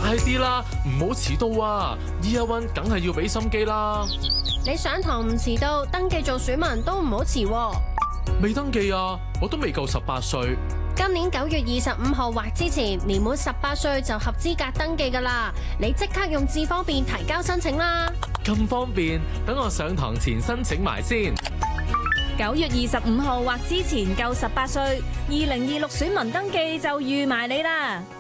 快啲啦，唔好遲到啊！Year One梗係要俾心機啦。 你上堂唔遲到，登記做選民都唔好遲喎。 未登記啊，我都未夠18歲。 今年9月25號或之前，年滿18歲就合資格登記㗎啦。你即刻用智方便提交申請啦。 咁方便，等我上堂前申請埋先。 9月25號或之前夠18歲，2026選民登記就預埋你啦。